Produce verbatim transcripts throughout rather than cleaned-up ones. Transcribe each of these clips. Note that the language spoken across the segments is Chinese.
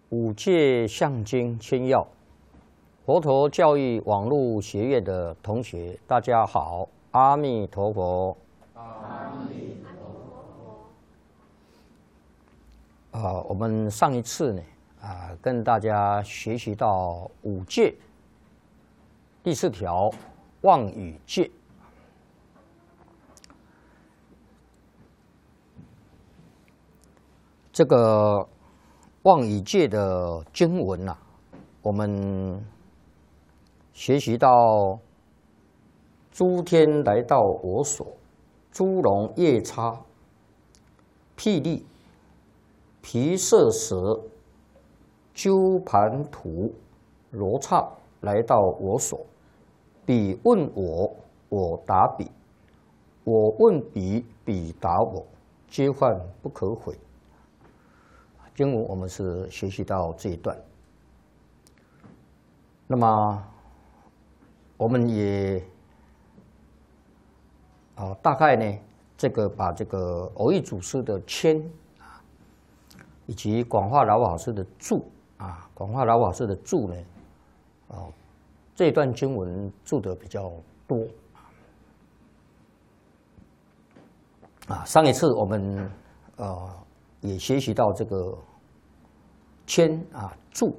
五戒相经千要，佛陀教育网络学院的同学，大家好，阿弥陀佛。阿弥陀佛。啊，我们上一次呢，啊，跟大家学习到五戒第四条妄语戒。这个妄语戒的经文呐、啊，我们学习到：诸天来到我所，诸龙夜叉、霹雳、毗舍蛇、鸠盘荼、罗刹来到我所，彼问我，我答彼；我问彼，彼答我，皆患不可悔。经文我们是学习到这一段，那么我们也啊大概呢，这个把这个蕅益祖师的签啊，以及广化老法师的注啊，广化老法师的注呢，哦，这一段经文注的比较多啊。上一次我们呃。也学习到这个签啊注，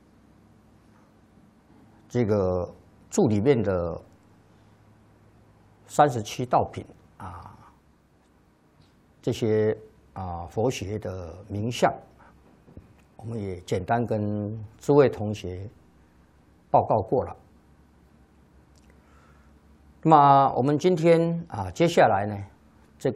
这个注里面的三十七道品啊，这些啊佛学的名相，我们也简单跟诸位同学报告过了。那么我们今天啊，接下来呢